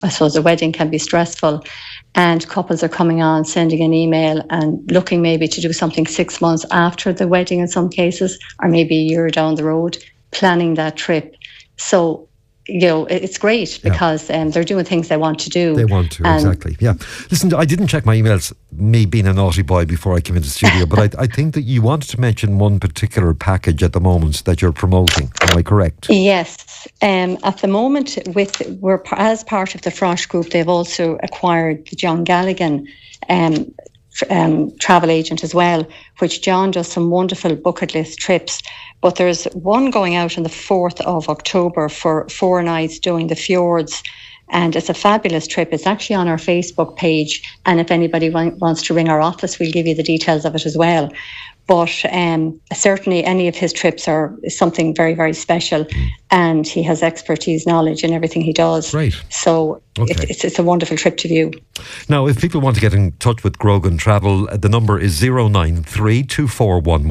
I suppose a wedding can be stressful, and couples are coming on, sending an email and looking maybe to do something 6 months after the wedding in some cases, or maybe a year down the road, planning that trip. So, it's great because they're doing things they want to do. They want to, exactly. Yeah. Listen, I didn't check my emails, me being a naughty boy, before I came into the studio, but I think that you wanted to mention one particular package at the moment that you're promoting. Am I correct? Yes. At the moment, we're as part of the Frosh Group, they've also acquired the John Galligan travel agent as well, which John does some wonderful bucket list trips. But there's one going out on the 4th of October for 4 nights doing the fjords. And it's a fabulous trip. It's actually on our Facebook page. And if anybody wants to ring our office, we'll give you the details of it as well. But certainly any of his trips is something very, very special. And he has expertise, knowledge in everything he does. Right. So it's a wonderful trip to view. Now, if people want to get in touch with Grogan Travel, the number is 093 241